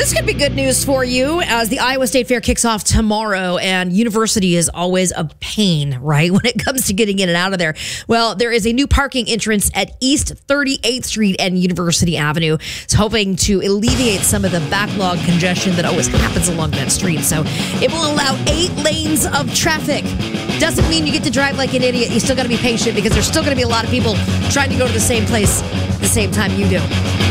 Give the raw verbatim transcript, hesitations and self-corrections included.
This could be good news for you as the Iowa State Fair kicks off tomorrow, and University is always a pain, right, when it comes to getting in and out of there. Well, there is a new parking entrance at East thirty-eighth Street and University Avenue. It's hoping to alleviate some of the backlog congestion that always happens along that street. So it will allow eight lanes of traffic. Doesn't mean you get to drive like an idiot. You still got to be patient because there's still going to be a lot of people trying to go to the same place at the same time you do.